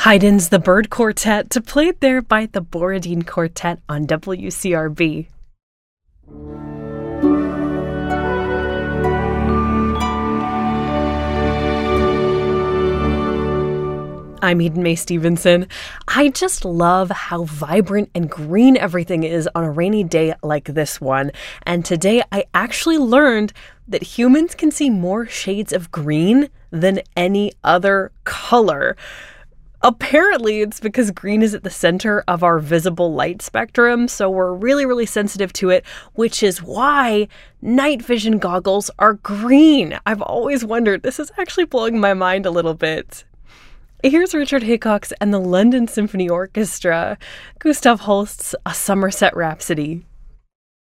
Haydn's The Bird Quartet, played there by the Borodin Quartet on WCRB. I'm Eden Mae Stevenson. I just love how vibrant and green everything is on a rainy day like this one. And today I actually learned that humans can see more shades of green than any other color. Apparently, it's because green is at the center of our visible light spectrum, so we're really, really sensitive to it, which is why night vision goggles are green. I've always wondered. This is actually blowing my mind a little bit. Here's Richard Hickox and the London Symphony Orchestra, Gustav Holst's A Somerset Rhapsody.